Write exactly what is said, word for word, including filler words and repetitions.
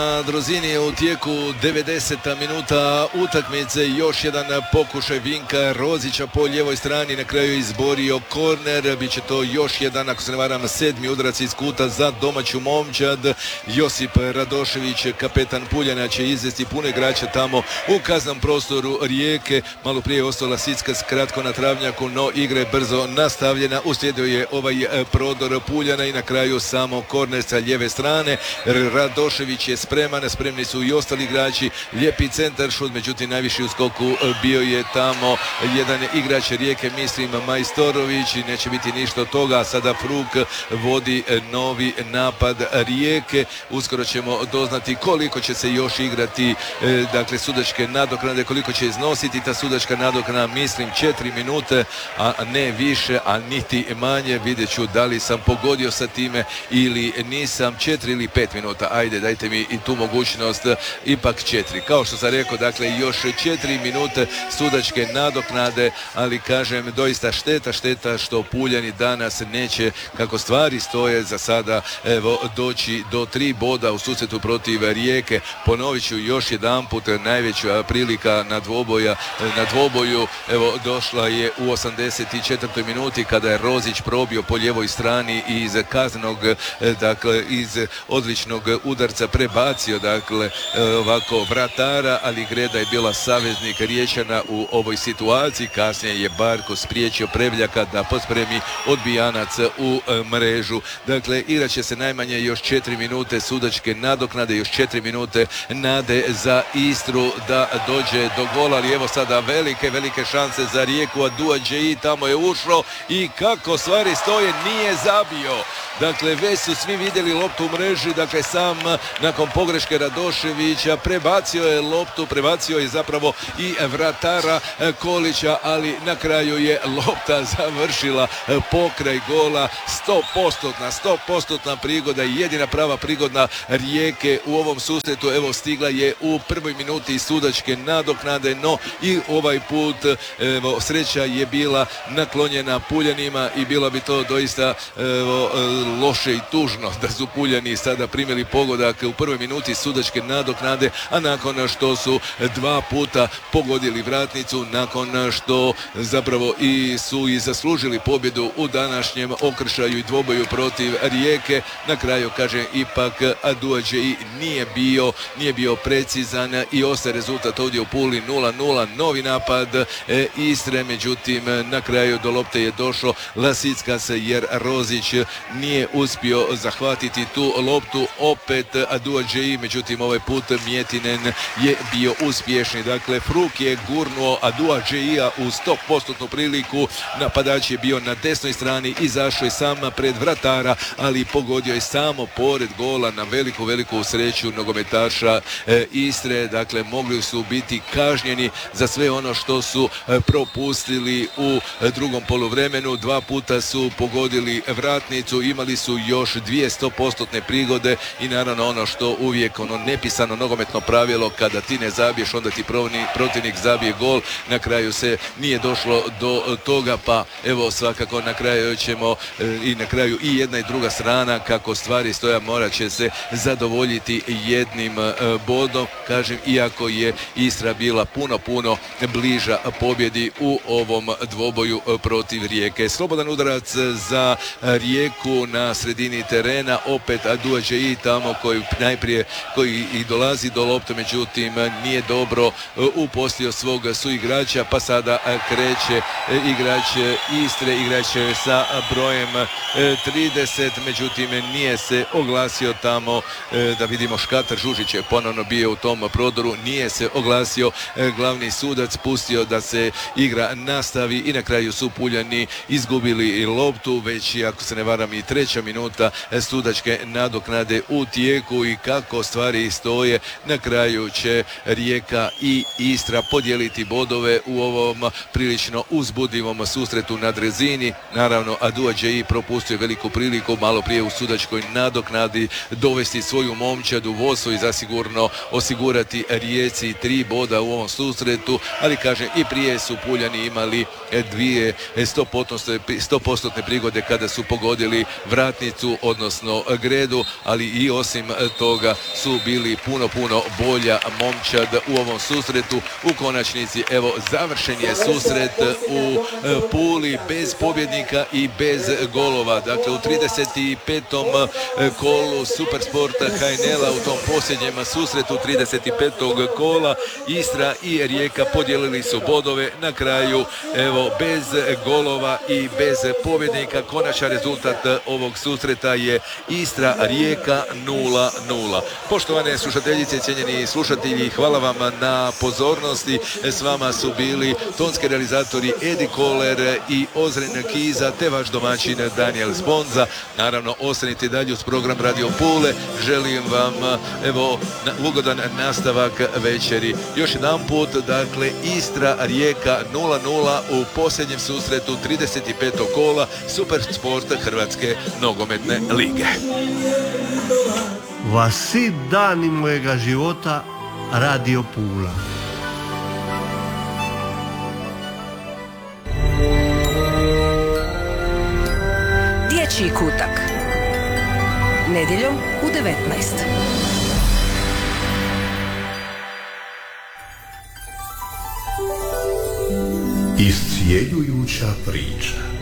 Na Drozini u tijeku devedeseta minuta utakmice, još jedan pokušaj Vinka Rozića po lijevoj strani, na kraju izborio korner. Biće to još jedan, ako se ne varam, sedmi udarac iz kuta za domaću momčad. Josip Radošević, kapetan Puljana, će izvesti puno igrača tamo u kaznom prostoru Rijeke. Malo prije ostala Sickas kratko na travnjaku, no igra je brzo nastavljena. Uslijedio je ovaj prodor Puljana i na kraju samo korner sa lijeve strane. Radošević je spreman, spremni su i ostali igrači, lijepi centar šut, međutim najviši u skoku bio je tamo jedan igrač Rijeke, mislim Majstorović, i neće biti ništa od toga. Sada Fruk vodi novi napad Rijeke. Uskoro ćemo doznati koliko će se još igrati, dakle sudačke nadoknade, koliko će iznositi ta sudačka nadoknada, mislim četiri minute, a ne više, a niti manje. Vidjet ću da li sam pogodio sa time ili nisam. Četiri ili pet minuta, ajde dajte mi i tu mogućnost, ipak četiri. Kao što sam rekao, dakle još četiri minute sudačke nadoknade, ali kažem doista šteta, šteta što Puljani danas neće, kako stvari stoje za sada, evo doći do tri boda u susretu protiv Rijeke. Ponovit ću još jedanput, najveća prilika na dvoboja, na dvoboju, evo došla je u osamdeset četvrtoj minuti kada je Rozić probio po lijevoj strani iz kaznenog, dakle iz odličnog udarca prebacio, dakle ovako vratara, ali Greda je bila saveznik Riječana u ovoj situaciji. Kasnije je Barko spriječio Prevljaka da pospremi odbijanac u mrežu. Dakle, igrat će se najmanje još četiri minute sudačke nadoknade, još četiri minute nade za Istru da dođe do gola, ali evo sada velike, velike šanse za Rijeku. Adua Džeji tamo je ušao i kako stvari stoje, nije zabio. Dakle, već su svi vidjeli loptu u mreži, dakle sam nakon pogreške Radoševića prebacio je loptu, prebacio je zapravo i vratara Kolića, ali na kraju je lopta završila pokraj gola. sto posto sto posto prigoda, jedina prava prigodna Rijeke u ovom susretu, evo stigla je u prvoj minuti sudačke nadoknade, no i ovaj put evo sreća je bila naklonjena Puljanima i bilo bi to doista evo, loše i tužno da su Puljani sada primili pogodak u prvoj minuti sudačke nadoknade, a nakon što su dva puta pogodili vratnicu, nakon što zapravo i su i zaslužili pobjedu u današnjem okršaju i dvoboju protiv Rijeke, na kraju kaže ipak Adua Džeji nije bio, nije bio precizan i ostaje rezultat ovdje u Puli nula nula. Novi napad Istre, međutim na kraju do lopte je došao Lasickas jer Rozić nije uspio zahvatiti tu loptu. Opet Adua Džeji, međutim ovaj put Mjetinen je bio uspješni. Dakle, Fruk je gurnuo Adua Džejija u sto posto priliku, napadač je bio na desnoj strani, izašao je sam pred vratara, ali pogodio je samo pored gola na veliku, veliku sreću nogometaša e, Istre. Dakle, mogli su biti kažnjeni za sve ono što su e, propustili u e, drugom poluvremenu. Dva puta su pogodili vratnicu, imali su još dvije sto posto prigode i naravno ono što uvijek ono nepisano nogometno pravilo, kada ti ne zabiješ onda ti protivnik zabije gol. Na kraju se nije došlo do toga, pa evo svakako na kraju ćemo e, i na kraju i jedna i druga strana, kako stvari stoja, morat će se zadovoljiti jednim e, bodom, kažem, iako je Istra bila puno, puno bliža pobjedi u ovom dvoboju protiv Rijeke. Slobodan udarac za Rijeku na sredini terena, opet Adua Džeji tamo koji najprije koji i dolazi do lopte, međutim nije dobro upostio svog suigrača, pa sada kreće igrač Istre, igrač sa brojem trideset, međutim nije se oglasio tamo, da vidimo Škatar Žužić je ponovno bio u tom prodoru, nije se oglasio glavni sudac, pustio da se igra nastavi i na kraju su Puljani izgubili loptu, već ako se ne varam i treća minuta sudačke nadoknade u tijeku i kako stvari stoje, na kraju će Rijeka i Istra podijeliti bodove u ovom prilično uzbudljivom susretu na Drezini. Naravno, Adua Džeji propustio veliku priliku malo prije u sudačkoj nadoknadi dovesti svoju momčad u vodstvo i zasigurno osigurati Rijeci tri boda u ovom susretu, ali kaže i prije su Puljani imali dvije sto posto prigode kada su pogodili vratnicu, odnosno Gredu, ali i osim toga toga su bili puno, puno bolja momčad u ovom susretu. U konačnici, evo, završen je susret u Puli bez pobjednika i bez golova. Dakle, u trideset petom kolu Supersporta H N L-a u tom posljednjem susretu trideset petog kola Istra i Rijeka podijelili su bodove. Na kraju, evo, bez golova i bez pobjednika. Konačan rezultat ovog susreta je Istra Rijeka nula nula. Poštovane slušateljice, cijenjeni slušatelji, hvala vam na pozornosti. S vama su bili tonski realizatori Edi Koler i Ozren Kiza, te vaš domaćin Daniel Sponza. Naravno, ostanite dalje uz program Radio Pule. Želim vam, evo, ugodan nastavak večeri. Još jedan put, dakle, Istra Rijeka nula nula u posljednjem susretu trideset petog kola Supersport Hrvatske nogometne lige. Va svi dani mojega života Radio Pula. Dječji kutak. Nedjeljom u devetnaest. Iscijeljujuća priča.